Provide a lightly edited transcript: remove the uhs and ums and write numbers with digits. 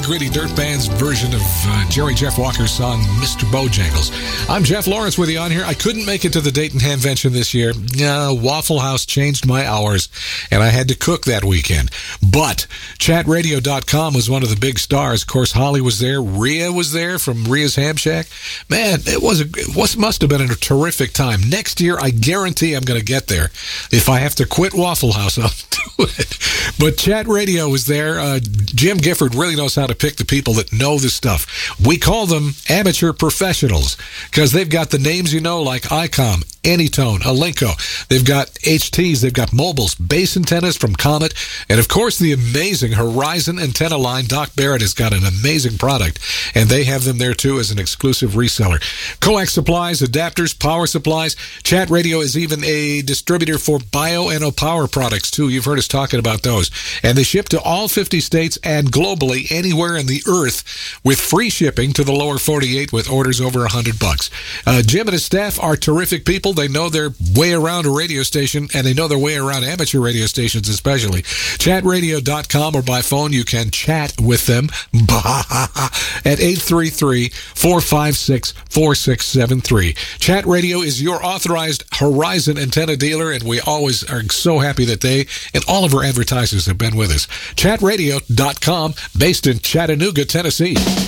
nitty-gritty dirt band's version of Jerry Jeff Walker's song, Mr. Bojangles. I'm Jeff Lawrence with you on here. I couldn't make it to the Dayton Hamvention this year. Waffle House changed my hours, and I had to cook that weekend. But chatradio.com was one of the big stars. Of course, Holly was there. Rhea was there from Rhea's Ham Shack. Man, it must have been a terrific time. Next year, I guarantee I'm going to get there. If I have to quit Waffle House, I'll do it. But Chat Radio was there. Jim Gifford really knows how to pick the people that know the stuff. We call them amateur professionals because they've got the names you know, like ICOM, Anytone, Alinco. They've got HTs, they've got mobiles, base antennas from Comet, and of course the amazing Horizon antenna line. Doc Barrett has got an amazing product, and they have them there too as an exclusive reseller. Coax supplies, adapters, power supplies. Chat Radio is even a distributor for Bioenno power products too. You've heard us talking about those. And they ship to all 50 states and globally anywhere in the earth with free shipping to the lower 48 with orders over $100. Jim and his staff are terrific people. They know their way around a radio station, and they know their way around amateur radio stations especially. Chatradio.com, or by phone you can chat with them at 833-456-4673. Chat Radio is your authorized Horizon antenna dealer, and we always are so happy that they and all of our advertisers have been with us. Chatradio.com, based in Chattanooga, Tennessee.